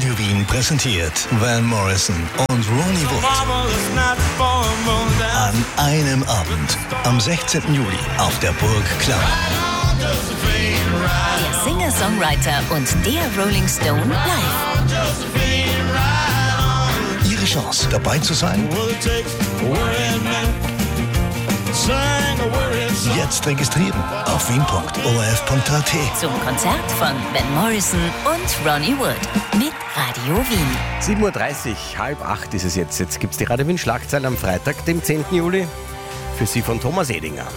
Radio Wien präsentiert Van Morrison und Ronnie Wood an einem Abend am 16. Juli auf der Burg Klamm. Der Singer-Songwriter und der Rolling Stone live. Ihre Chance, dabei zu sein? Jetzt registrieren auf wien.orf.at. Zum Konzert von Van Morrison und Ronnie Wood mit Radio Wien. 7.30 Uhr, 7:30 ist es jetzt. Jetzt gibt es die Radio Wien Schlagzeilen am Freitag, dem 10. Juli. Für Sie von Thomas Edinger.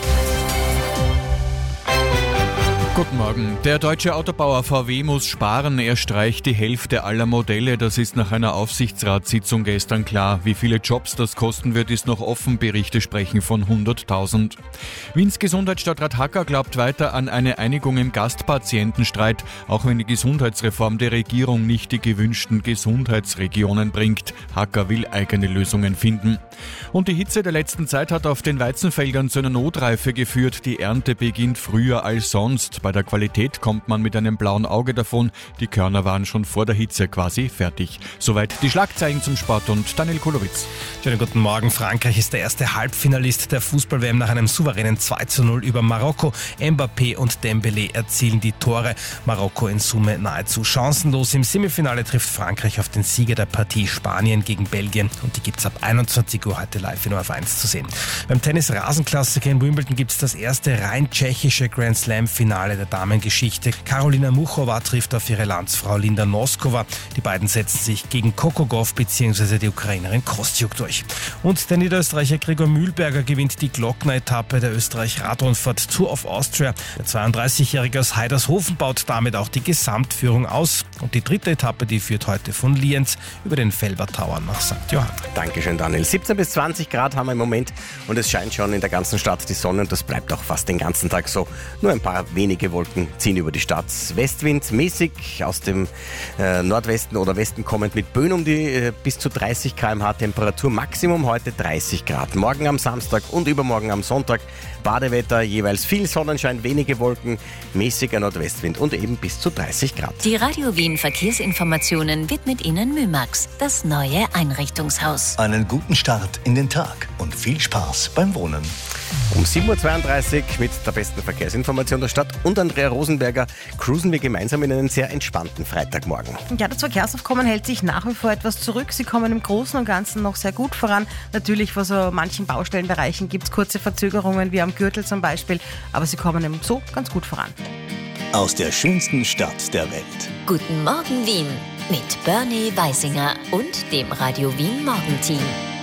Guten Morgen. Der deutsche Autobauer VW muss sparen. Er streicht die Hälfte aller Modelle. Das ist nach einer Aufsichtsratssitzung gestern klar. Wie viele Jobs das kosten wird, ist noch offen. Berichte sprechen von 100.000. Wiens Gesundheitsstadtrat Hacker glaubt weiter an eine Einigung im Gastpatientenstreit, auch wenn die Gesundheitsreform der Regierung nicht die gewünschten Gesundheitsregionen bringt. Hacker will eigene Lösungen finden. Und die Hitze der letzten Zeit hat auf den Weizenfeldern zu einer Notreife geführt. Die Ernte beginnt früher als sonst. Bei der Qualität kommt man mit einem blauen Auge davon. Die Körner waren schon vor der Hitze quasi fertig. Soweit die Schlagzeilen zum Sport und Daniel Kulowitz. Schönen guten Morgen. Frankreich ist der erste Halbfinalist der Fußball-WM nach einem souveränen 2:0 über Marokko. Mbappé und Dembélé erzielen die Tore. Marokko in Summe nahezu chancenlos. Im Semifinale trifft Frankreich auf den Sieger der Partie Spanien gegen Belgien. Und die gibt's ab 21 Uhr heute live in ORF1 zu sehen. Beim Tennis-Rasenklassiker in Wimbledon gibt's das erste rein tschechische Grand Slam-Finale der Damengeschichte. Karolina Muchova trifft auf ihre Landsfrau Linda Noskova. Die beiden setzen sich gegen Coco Gauff bzw. die Ukrainerin Kostyuk durch. Und der Niederösterreicher Gregor Mühlberger gewinnt die Glockner-Etappe der Österreich-Radrundfahrt Tour of Austria. Der 32-Jährige aus Heidershofen baut damit auch die Gesamtführung aus. Und die dritte Etappe, die führt heute von Lienz über den Felbertower nach St. Johann. Dankeschön, Daniel. 17 bis 20 Grad haben wir im Moment und es scheint schon in der ganzen Stadt die Sonne und das bleibt auch fast den ganzen Tag so. Nur ein paar wenige Wolken ziehen über die Stadt. Westwind mäßig aus dem Nordwesten oder Westen kommend mit Böen um die bis zu 30 km/h Temperatur. Maximum heute 30 Grad. Morgen am Samstag und übermorgen am Sonntag Badewetter, jeweils viel Sonnenschein, wenige Wolken, mäßiger Nordwestwind und eben bis zu 30 Grad. Die Radio Wien Verkehrsinformationen widmet Ihnen Mümax, das neue Einrichtungshaus. Einen guten Start in den Tag und viel Spaß beim Wohnen. Um 7.32 Uhr mit der besten Verkehrsinformation der Stadt und Andrea Rosenberger cruisen wir gemeinsam in einen sehr entspannten Freitagmorgen. Ja, das Verkehrsaufkommen hält sich nach wie vor etwas zurück. Sie kommen im Großen und Ganzen noch sehr gut voran. Natürlich vor so manchen Baustellenbereichen gibt es kurze Verzögerungen, wie am Gürtel zum Beispiel, aber sie kommen eben so ganz gut voran. Aus der schönsten Stadt der Welt. Guten Morgen Wien mit Bernie Weisinger und dem Radio Wien Morgenteam.